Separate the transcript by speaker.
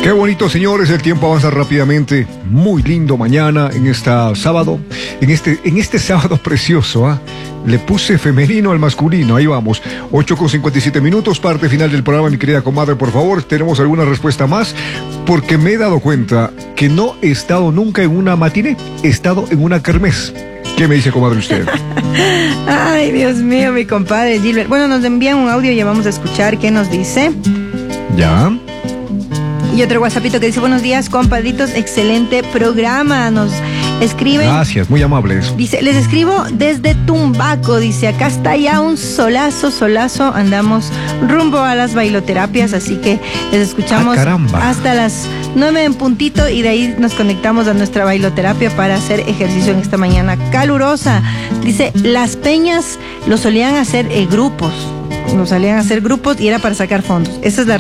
Speaker 1: Qué bonito, señores, el tiempo avanza rápidamente. Muy lindo mañana en esta sábado, en este sábado precioso, ¿ah? Le puse femenino al masculino, ahí vamos. 8:57, parte final del programa, mi querida comadre, por favor. ¿Tenemos alguna respuesta más? Porque me he dado cuenta que no he estado nunca en una matiné, he estado en una kermés. ¿Qué me dice, comadre, usted?
Speaker 2: Ay, Dios mío, mi compadre Gilbert. Bueno, nos envían un audio y vamos a escuchar qué nos dice.
Speaker 1: ¿Ya?
Speaker 2: Y otro WhatsAppito que dice: buenos días, compadritos, excelente programa. Nos escriben.
Speaker 1: Gracias, muy amables.
Speaker 2: Dice: les escribo desde Tumbaco. Dice: acá está ya un solazo. Andamos rumbo a las bailoterapias, así que les escuchamos hasta las 9 en puntito y de ahí nos conectamos a nuestra bailoterapia para hacer ejercicio en esta mañana calurosa. Dice: las peñas lo solían hacer grupos. Nos salían a hacer grupos y era para sacar fondos. Esa es la